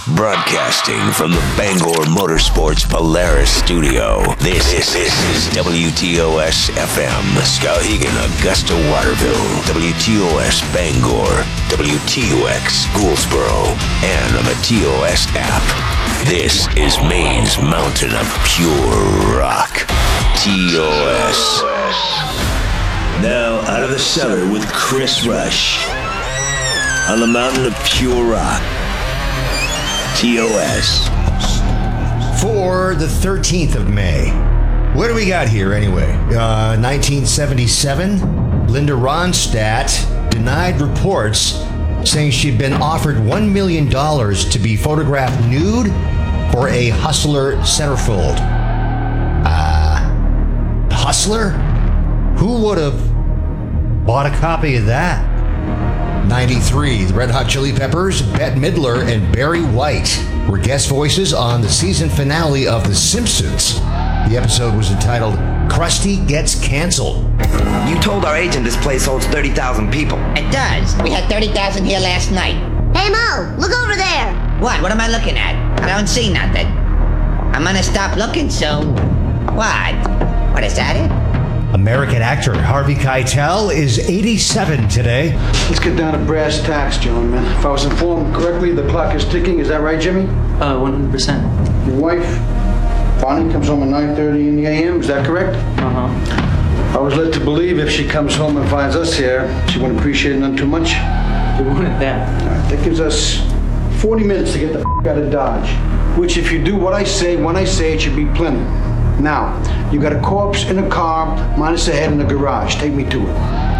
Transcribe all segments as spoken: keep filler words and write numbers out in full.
Broadcasting from the Bangor Motorsports Polaris studio, this, this, this is W T O S F M, Skowhegan, Augusta, Waterville, W T O S Bangor, W T O X Gouldsboro, and on the T O S app. This is Maine's mountain of pure rock, T O S. Now out of the cellar with Chris Rush, on the mountain of pure rock, T O S. For the thirteenth of May. What do we got here anyway? Uh, nineteen seventy-seven, Linda Ronstadt denied reports saying she'd been offered one million dollars to be photographed nude for a Hustler centerfold. Uh, Hustler? Who would have bought a copy of that? ninety-three, the Red Hot Chili Peppers, Bette Midler, and Barry White were guest voices on the season finale of The Simpsons. The episode was entitled Krusty Gets Canceled. You told our agent this place holds thirty thousand people. It does. We had thirty thousand here last night. Hey, Mo, look over there. What? What am I looking at? I don't see nothing. I'm gonna stop looking soon. What? What, is that it? American actor Harvey Keitel is eighty-seven today. Let's get down to brass tacks, gentlemen. If I was informed correctly, the clock is ticking. Is that right, Jimmy? Uh, one hundred percent. Your wife, Bonnie, comes home at nine thirty in the a m. Is that correct? Uh-huh. I was led to believe if she comes home and finds us here, she wouldn't appreciate it none too much. We wanted that. All right, that gives us forty minutes to get the f*** out of Dodge. Which, if you do what I say, when I say it, should be plenty. Now, you got a corpse in a car, minus a head in the garage. Take me to it.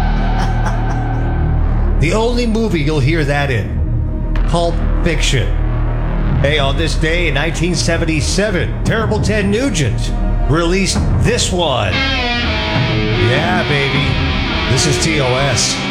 The only movie you'll hear that in. Pulp Fiction. Hey, on this day in nineteen seventy-seven, Terrible Ted Nugent released this one. Yeah, baby. This is T O S.